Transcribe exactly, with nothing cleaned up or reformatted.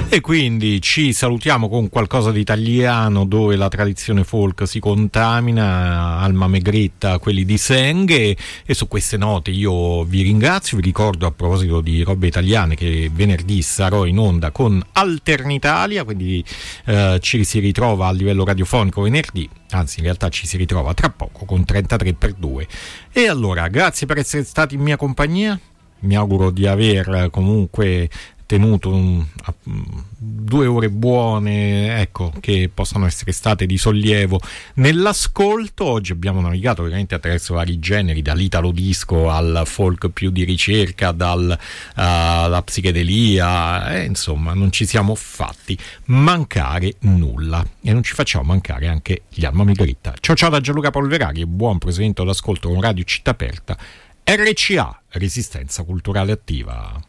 E quindi ci salutiamo con qualcosa di italiano dove la tradizione folk si contamina, Alma Megretta, quelli di Senghe, e su queste note io vi ringrazio, vi ricordo a proposito di robe italiane che venerdì sarò in onda con Alternitalia, quindi eh, ci si ritrova a livello radiofonico venerdì, anzi in realtà ci si ritrova tra poco con trentatré per due. E allora grazie per essere stati in mia compagnia, mi auguro di aver comunque tenuto un, due ore buone, ecco, che possano essere state di sollievo nell'ascolto. Oggi abbiamo navigato veramente attraverso vari generi, dall'italo disco al folk più di ricerca, dalla psichedelia, eh, insomma non ci siamo fatti mancare nulla e non ci facciamo mancare anche gli Alma Megretta. Ciao ciao da Gianluca Polverari e buon proseguimento d'ascolto con Radio Città Aperta, R C A, Resistenza Culturale Attiva.